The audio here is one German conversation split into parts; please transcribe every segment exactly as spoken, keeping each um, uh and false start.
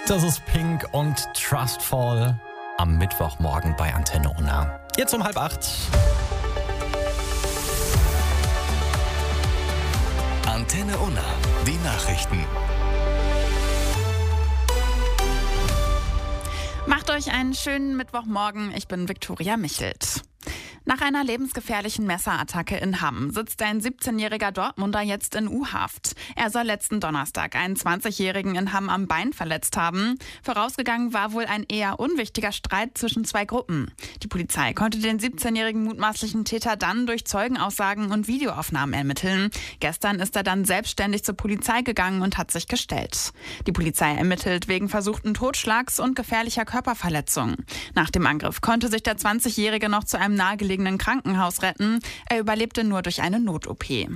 Das ist Pink und Trustful am Mittwochmorgen bei Antenne Unna. Jetzt um halb acht. Antenne Unna, die Nachrichten. Macht euch einen schönen Mittwochmorgen. Ich bin Viktoria Michelt. Nach einer lebensgefährlichen Messerattacke in Hamm sitzt ein siebzehnjähriger Dortmunder jetzt in U-Haft. Er soll letzten Donnerstag einen zwanzigjährigen in Hamm am Bein verletzt haben. Vorausgegangen war wohl ein eher unwichtiger Streit zwischen zwei Gruppen. Die Polizei konnte den siebzehnjährigen mutmaßlichen Täter dann durch Zeugenaussagen und Videoaufnahmen ermitteln. Gestern ist er dann selbstständig zur Polizei gegangen und hat sich gestellt. Die Polizei ermittelt wegen versuchten Totschlags und gefährlicher Körperverletzung. Nach dem Angriff konnte sich der zwanzigjährige noch zu einem nahegelegenen Krankenhaus retten. Er überlebte nur durch eine Not-O P.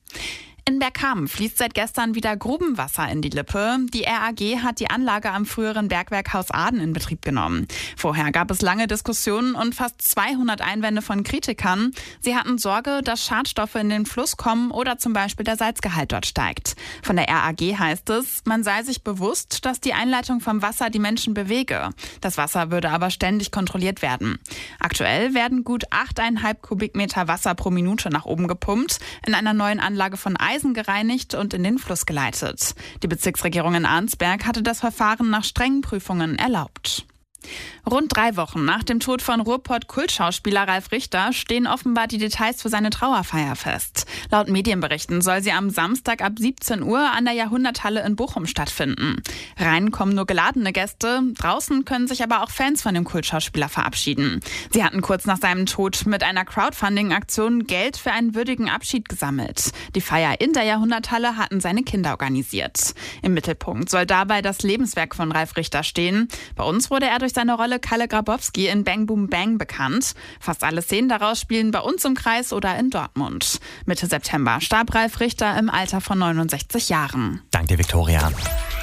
In Bergkamen fließt seit gestern wieder Grubenwasser in die Lippe. Die R A G hat die Anlage am früheren Bergwerk Haus Aden in Betrieb genommen. Vorher gab es lange Diskussionen und fast zweihundert Einwände von Kritikern. Sie hatten Sorge, dass Schadstoffe in den Fluss kommen oder zum Beispiel der Salzgehalt dort steigt. Von der R A G heißt es, man sei sich bewusst, dass die Einleitung vom Wasser die Menschen bewege. Das Wasser würde aber ständig kontrolliert werden. Aktuell werden gut acht Komma fünf Kubikmeter Wasser pro Minute nach oben gepumpt, in einer neuen Anlage von Eisen gereinigt und in den Fluss geleitet. Die Bezirksregierung in Arnsberg hatte das Verfahren nach strengen Prüfungen erlaubt. Rund drei Wochen nach dem Tod von Ruhrpott-Kultschauspieler Ralf Richter stehen offenbar die Details für seine Trauerfeier fest. Laut Medienberichten soll sie am Samstag ab siebzehn Uhr an der Jahrhunderthalle in Bochum stattfinden. Rein kommen nur geladene Gäste, draußen können sich aber auch Fans von dem Kultschauspieler verabschieden. Sie hatten kurz nach seinem Tod mit einer Crowdfunding-Aktion Geld für einen würdigen Abschied gesammelt. Die Feier in der Jahrhunderthalle hatten seine Kinder organisiert. Im Mittelpunkt soll dabei das Lebenswerk von Ralf Richter stehen. Bei uns wurde er durch seine Rolle Kalle Grabowski in Bang Boom Bang bekannt. Fast alle Szenen daraus spielen bei uns im Kreis oder in Dortmund. Mitte September starb Ralf Richter im Alter von neunundsechzig Jahren. Dank dir, Viktoria.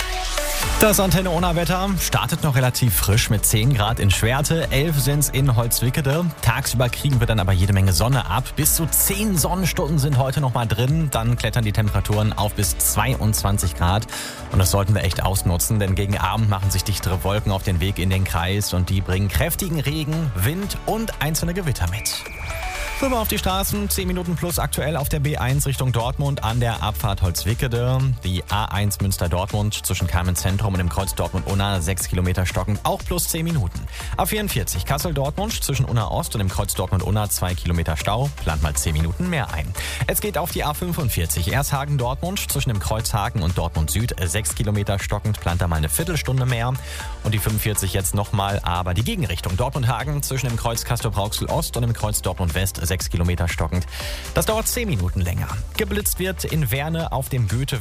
Das Antenne Unna Wetter startet noch relativ frisch mit zehn Grad in Schwerte, elf sind's in Holzwickede. Tagsüber kriegen wir dann aber jede Menge Sonne ab. Bis zu zehn Sonnenstunden sind heute noch mal drin. Dann klettern die Temperaturen auf bis zweiundzwanzig Grad. Und das sollten wir echt ausnutzen, denn gegen Abend machen sich dichtere Wolken auf den Weg in den Kreis und die bringen kräftigen Regen, Wind und einzelne Gewitter mit. Rüber auf die Straßen, zehn Minuten plus aktuell auf der B eins Richtung Dortmund an der Abfahrt Holzwickede. Die A eins Münster-Dortmund zwischen Kamenz-Zentrum und dem Kreuz Dortmund-Unna, sechs Kilometer stockend, auch plus zehn Minuten. A vierundvierzig Kassel-Dortmund zwischen Unna-Ost und dem Kreuz Dortmund-Unna, zwei Kilometer Stau, plant mal zehn Minuten mehr ein. Es geht auf die A fünfundvierzig Ershagen-Dortmund zwischen dem Kreuz Hagen und Dortmund-Süd, sechs Kilometer stockend, plant da mal eine Viertelstunde mehr. Und die fünfundvierzig jetzt nochmal, aber die Gegenrichtung. Dortmund-Hagen zwischen dem Kreuz Castrop-Rauxel-Ost und dem Kreuz Dortmund-West, sechs Kilometer stockend. Das dauert zehn Minuten länger. Geblitzt wird in Werne auf dem Goethe